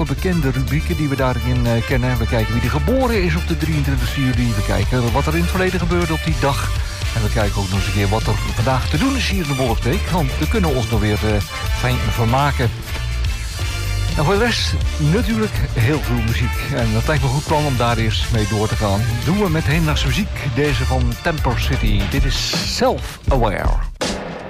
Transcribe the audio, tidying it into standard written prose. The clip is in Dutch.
Bekende rubrieken die we daarin kennen. We kijken wie er geboren is op de 23 juli. We kijken wat er in het verleden gebeurde op die dag. En we kijken ook nog eens een keer wat er vandaag te doen is hier in de Wolfsbeek. Want we kunnen ons nog weer fijn vermaken. En voor de rest natuurlijk heel veel muziek. En dat lijkt me een goed plan om daar eerst mee door te gaan. Doen we met hedendaagse muziek. Deze van Temper City. Dit is Self-Aware.